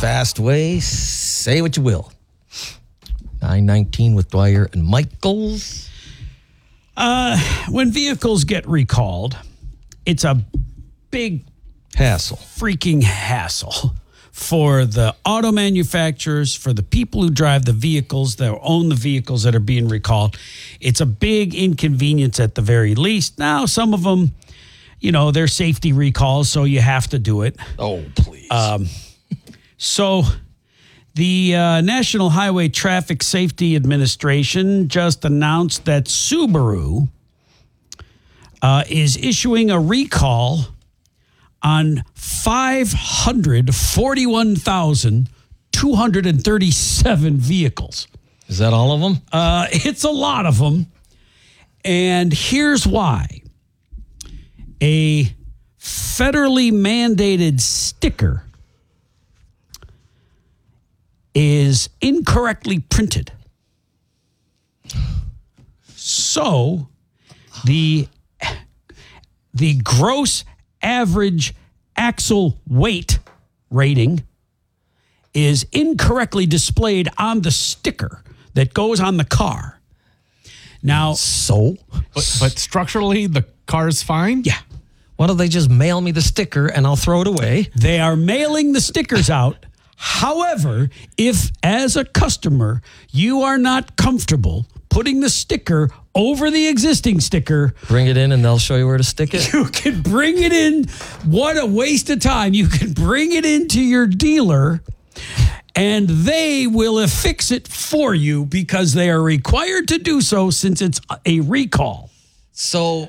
Fast Way. Say what you will. 919 with Dwyer and Michaels. When vehicles get recalled, it's a big Hassle. freaking hassle for the auto manufacturers, for the people who drive the vehicles, that own the vehicles that are being recalled. It's a big inconvenience at the very least. Now, some of them, they're safety recalls, so you have to do it. Oh, please. So the National Highway Traffic Safety Administration just announced that Subaru is issuing a recall on 541,237 vehicles. Is that all of them? It's a lot of them. And here's why. A federally mandated sticker is incorrectly printed. So the gross average axle weight rating is incorrectly displayed on the sticker that goes on the car. Now, But structurally, the car's fine? yeah, Why don't they just mail me the sticker and I'll throw it away? they are mailing the stickers out. However, if as a customer you are not comfortable putting the sticker over the existing sticker, Bring it in and they'll show you where to stick it. you can bring it in. What a waste of time. You can bring it into your dealer and they will affix it for you because they are required to do so since it's a recall. So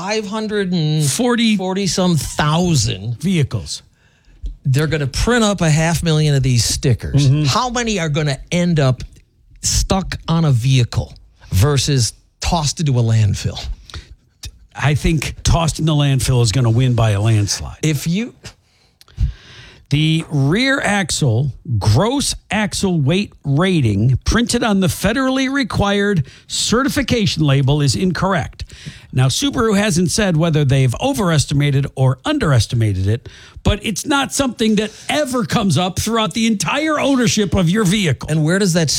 540 some thousand. Vehicles. They're going to print up 500,000 of these stickers. How many are going to end up stuck on a vehicle versus tossed into a landfill? I think tossed in the landfill is going to win by a landslide. The rear axle gross axle weight rating printed on the federally required certification label is incorrect. Now, Subaru hasn't said whether they've overestimated or underestimated it, but it's not something that ever comes up throughout the entire ownership of your vehicle. And where does that